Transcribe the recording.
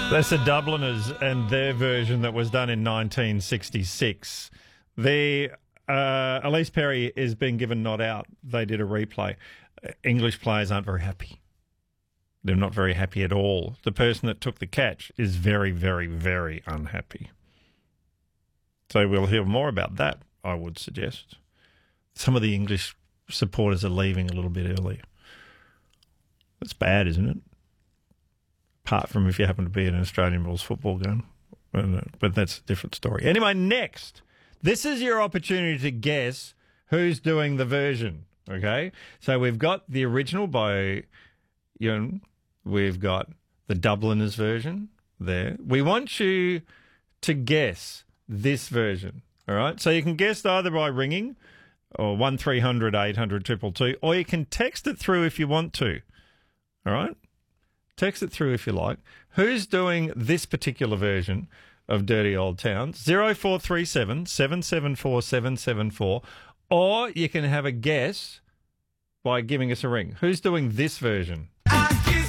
That's the Dubliners and their version that was done in 1966. Elise Perry is being given not out. They did a replay. English players aren't very happy. They're not very happy at all. The person that took the catch is very, very, very unhappy. So we'll hear more about that, I would suggest. Some of the English supporters are leaving a little bit early. That's bad, isn't it? Apart from if you happen to be at an Australian rules football game. But that's a different story. Anyway, next. This is your opportunity to guess who's doing the version, okay? So we've got the original by Ewan. We've got the Dubliners version there. We want you to guess this version, all right? So you can guess either by ringing or 1300 800 222, or you can text it through if you want to, all right? Text it through if you like. Who's doing this particular version of Dirty Old Town? 0437 774 774. Or you can have a guess by giving us a ring. Who's doing this version?